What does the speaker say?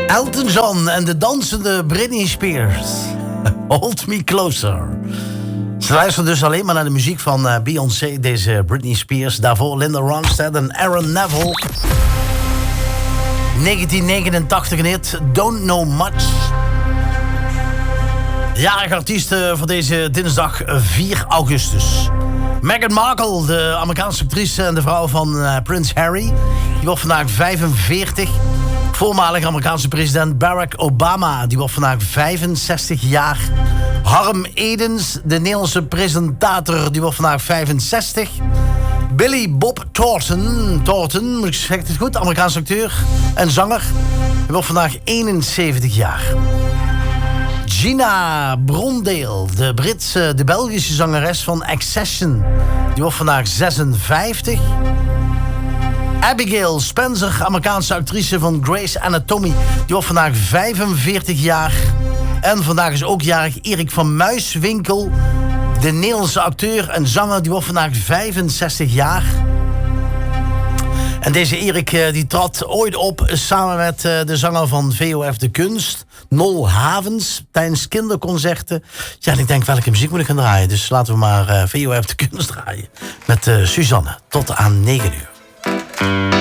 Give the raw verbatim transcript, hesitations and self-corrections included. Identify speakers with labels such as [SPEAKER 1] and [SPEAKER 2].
[SPEAKER 1] Elton John en de dansende Britney Spears. Hold Me Closer. Ze luisteren dus alleen maar naar de muziek van uh, Beyoncé, deze Britney Spears. Daarvoor Linda Ronstadt en Aaron Neville. negentien negenentachtig een hit, Don't Know Much. Jarige artiesten voor deze dinsdag vier augustus. Meghan Markle, de Amerikaanse actrice en de vrouw van uh, Prins Harry. Die wordt vandaag vijfenveertig. Voormalig Amerikaanse president Barack Obama. Die wordt vandaag vijfenzestig jaar. Harm Edens, de Nederlandse presentator. Die wordt vandaag vijfenzestig. Billy Bob Thornton, Thornton, moet ik zeggen het goed, Amerikaanse acteur en zanger. Die wordt vandaag eenenzeventig jaar. Gina Brondale, de Britse, de Belgische zangeres van Accession. Die wordt vandaag zesenvijftig. Abigail Spencer, Amerikaanse actrice van Grey's Anatomy. Die wordt vandaag vijfenveertig jaar. En vandaag is ook jarig Erik van Muiswinkel. De Nederlandse acteur en zanger. Die wordt vandaag vijfenzestig jaar. En deze Erik die trad ooit op samen met de zanger van V O F De Kunst, Nol Havens, tijdens kinderconcerten. Ja, en ik denk, welke muziek moet ik gaan draaien? Dus laten we maar V O F De Kunst draaien. Met uh, Suzanne. Tot aan negen uur.